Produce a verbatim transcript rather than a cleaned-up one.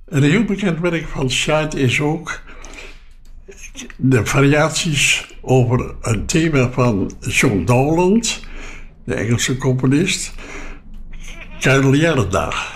Een heel bekend werk van Scheidt is ook de variaties over een thema van John Dowland, de Engelse componist, Caroliana-dag.